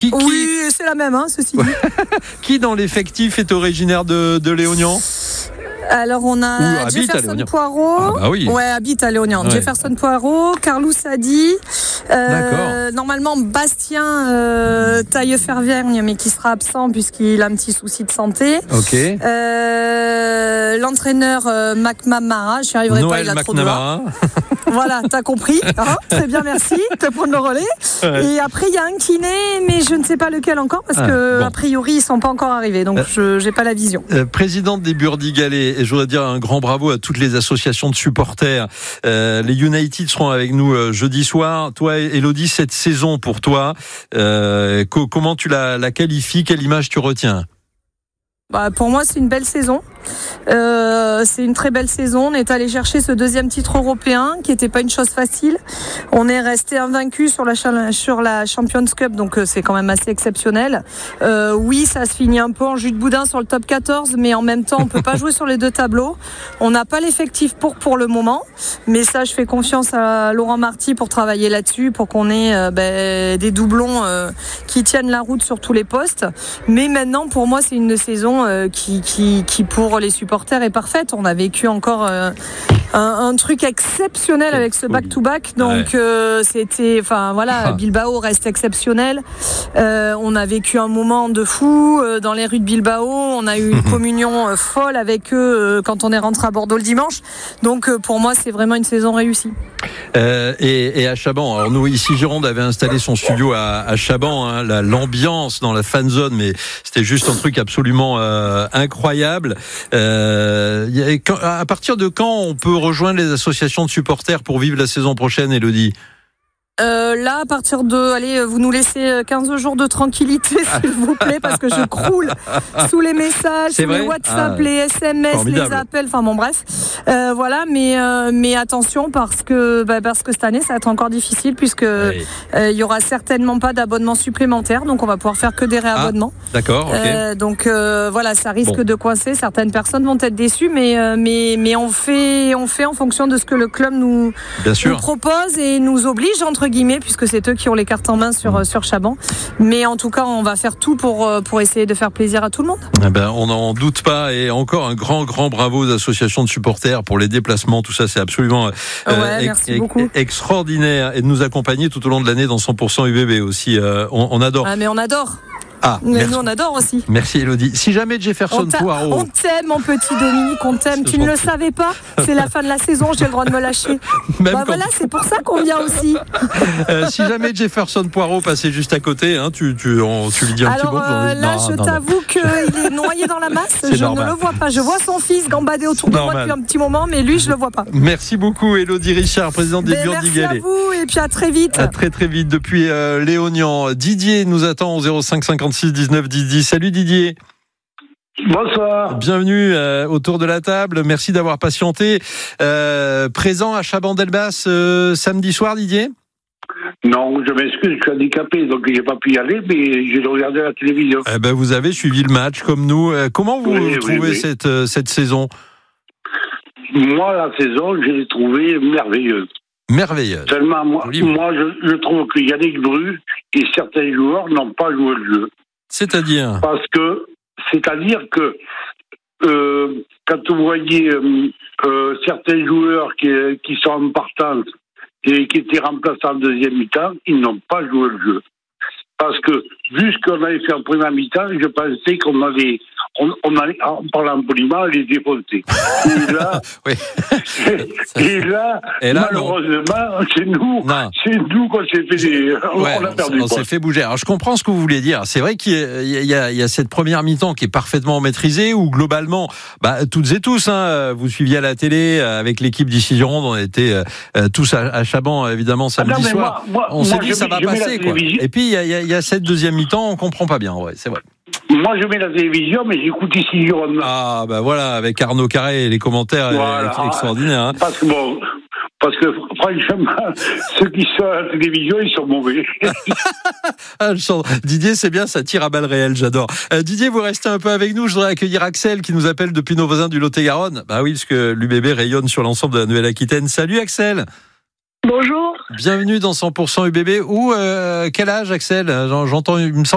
Oui, c'est la même, ceci dit. Qui dans l'effectif est originaire de Léognan? Alors on a Jefferson Poirot, habite à Léognan. Ouais. Jefferson Poirot, Carlos Sadi, normalement Bastien Taillefervierne, mais qui sera absent puisqu'il a un petit souci de santé. Ok. L'entraîneur McNamara, je n'y arriverai pas, il a trop de voix. Voilà, t'as compris, très bien, merci de prendre le relais. Ouais. Et après il y a un kiné, mais je ne sais pas lequel encore parce que a priori ils sont pas encore arrivés, donc je n'ai pas la vision. Présidente des Burdigallais, et je voudrais dire un grand bravo à toutes les associations de supporters. Les United seront avec nous jeudi soir. Toi, Élodie, cette saison pour toi, comment tu la qualifies? Quelle image tu retiens? Pour moi, c'est une belle saison. C'est une très belle saison. On est allé chercher ce deuxième titre européen qui n'était pas une chose facile. On est resté invaincu sur la Champions Cup, donc c'est quand même assez exceptionnel. Oui, ça se finit un peu en jus de boudin sur le top 14, mais en même temps, on peut pas jouer sur les deux tableaux. On n'a pas l'effectif pour le moment, mais ça, je fais confiance à Laurent Marty pour travailler là-dessus, pour qu'on ait des doublons qui tiennent la route sur tous les postes. Mais maintenant, pour moi, c'est une saison qui pour les supporters est parfaite. On a vécu encore un truc exceptionnel avec ce back-to-back. Donc c'était, Bilbao reste exceptionnel. On a vécu un moment de fou dans les rues de Bilbao. On a eu une communion folle avec eux quand on est rentré à Bordeaux le dimanche. Donc pour moi, c'est vraiment une saison réussie. Et à Chaban, alors nous ici Gironde avait installé son studio à Chaban, l'ambiance dans la fan zone, mais c'était juste un truc absolument incroyable. À partir de quand on peut rejoindre les associations de supporters pour vivre la saison prochaine, Élodie? Là, à partir de... vous nous laissez 15 jours de tranquillité, s'il vous plaît, parce que je croule sous les messages, sous les WhatsApp, les SMS, formidable. Les appels, bref. Voilà, mais attention, parce que cette année, ça va être encore difficile, puisque il y aura certainement pas d'abonnement supplémentaire, donc on va pouvoir faire que des réabonnements. D'accord, ok. Donc voilà, ça risque de coincer. Certaines personnes vont être déçues, mais on fait en fonction de ce que le club nous propose et nous oblige, entre guillemets, puisque c'est eux qui ont les cartes en main sur Chaban. Mais en tout cas, on va faire tout pour essayer de faire plaisir à tout le monde. On n'en doute pas. Et encore un grand bravo aux associations de supporters pour les déplacements. Tout ça, c'est absolument extraordinaire. Et de nous accompagner tout au long de l'année dans 100% UBB aussi. On adore. Mais on adore. Mais nous on adore aussi. Merci Élodie. Si jamais Jefferson Poirot... On t'aime mon petit Dominique, on t'aime. Tu ne le savais pas? C'est la fin de la saison, j'ai le droit de me lâcher. Voilà, c'est pour ça qu'on vient aussi. Si jamais Jefferson Poirot passait juste à côté, tu lui dis un petit mot. Je t'avoue qu'il est noyé dans la masse. Je ne le vois pas. Je vois son fils gambader autour de moi depuis un petit moment, mais lui, je le vois pas. Merci beaucoup Élodie Richard, présidente des Burdigallais. Merci à vous et puis à très vite. À très vite depuis Léognan. Didier nous attend au 05 56 19 10 10. Salut Didier. Bonsoir. Bienvenue autour de la table. Merci d'avoir patienté. Présent à Chaban-Delmas samedi soir, Didier? Non, je m'excuse, je suis handicapé, donc j'ai pas pu y aller, mais j'ai regardé la télévision. Vous avez suivi le match comme nous. Comment vous trouvez cette saison? Moi, la saison, je l'ai trouvée merveilleuse. Merveilleuse. Seulement, moi je trouve que Yannick Bru et certains joueurs n'ont pas joué le jeu. C'est-à-dire que quand vous voyez certains joueurs qui sont en partance et qui étaient remplacés en deuxième mi-temps, ils n'ont pas joué le jeu. Parce que, vu ce qu'on avait fait en première mi-temps, je pensais qu'on allait, en parlant poliment, les défoncer. Et là, malheureusement, c'est nous qu'on s'est fait on a perdu. On s'est fait bouger. Alors, je comprends ce que vous voulez dire. C'est vrai qu'il y a cette première mi-temps qui est parfaitement maîtrisée, où globalement, toutes et tous, vous suiviez à la télé avec l'équipe d'ici Gironde, on était tous à Chaban, évidemment, samedi soir. On s'est dit, ça va passer, quoi. Et puis, il y a cette deuxième mi-temps, on comprend pas bien, c'est vrai. Moi, je mets la télévision, mais j'écoute ici Gironde. Voilà, avec Arnaud Carré et les commentaires extraordinaires. Parce que franchement, ceux qui sont à la télévision, ils sont mauvais. Didier, c'est bien, ça tire à balles réelles, j'adore. Didier, vous restez un peu avec nous. Je voudrais accueillir Axel qui nous appelle depuis nos voisins du Lot-et-Garonne. Oui, parce que l'UBB rayonne sur l'ensemble de la Nouvelle-Aquitaine. Salut Axel. Bonjour. Bienvenue dans 100% UBB. Quel âge Axel? J'entends, il me semble